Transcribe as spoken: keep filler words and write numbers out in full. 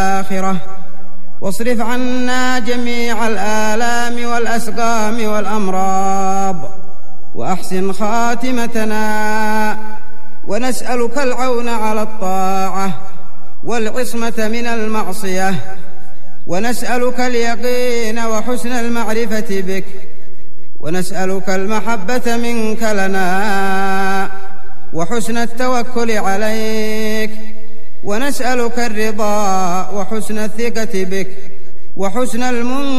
الآخرة، واصرف عنا جميع الآلام والأسقام والأمراض، وأحسن خاتمتنا، ونسألك العون على الطاعة والعصمة من المعصية، ونسألك اليقين وحسن المعرفة بك، ونسألك المحبة منك لنا وحسن التوكل عليك، ونسألك الرضا وحسن الثقة بك وحسن المنكر